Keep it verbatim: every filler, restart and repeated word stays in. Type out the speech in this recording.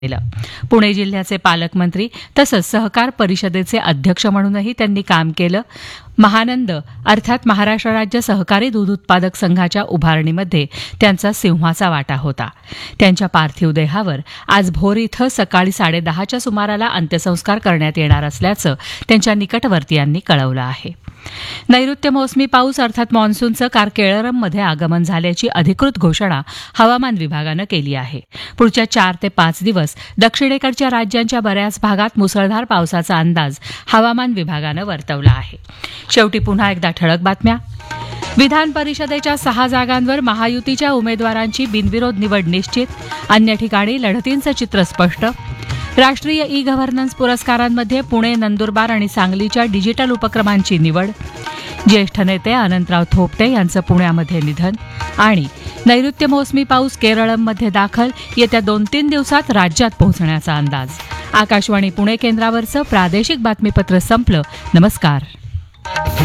केलं. पुणे जिल्ह्याचे पालकमंत्री तसंच सहकार परिषदेचे अध्यक्ष म्हणूनही त्यांनी काम केलं. महानंद अर्थात महाराष्ट्र राज्य सहकारी दूध उत्पादक संघाच्या उभारणीमध्ये त्यांचा सिंहाचा वाटा होता. त्यांच्या पार्थिव देहावर आज भोर इथं सकाळी साडेदहाच्या सुमाराला अंत्यसंस्कार करण्यात येणार असल्याचं त्यांच्या निकटवर्तीयांनी कळवलं आहे. नैऋत्य मोसमी पाऊस अर्थात मान्सूनचं काल केरळमध्ये आगमन झाल्याची अधिकृत घोषणा हवामान विभागानं केली आहे. पुढच्या चार ते पाच दिवस दक्षिणेकडच्या राज्यांच्या बऱ्याच भागात मुसळधार पावसाचा अंदाज हवामान विभागानं वर्तवला आहे. शेवटी पुन्हा एकदा ठळक बातम्या. विधान परिषदेच्या सहा जागांवर महायुतीच्या उमेदवारांची बिनविरोध निवड निश्चित. अन्य ठिकाणी लढतींचं चित्र स्पष्ट. राष्ट्रीय ई गव्हर्नन्स पुरस्कारांमध्ये पुणे, नंदुरबार आणि सांगलीच्या डिजिटल उपक्रमांची निवड. ज्येष्ठ नेते अनंतराव थोपटे यांचं पुण्यामध्ये निधन. आणि नैऋत्य मोसमी पाऊस केरळमध्ये दाखल, येत्या दोन तीन दिवसात राज्यात पोहोचण्याचा अंदाज. आकाशवाणी पुणे केंद्रावरचं प्रादेशिक बातमीपत्र संपलं. नमस्कार.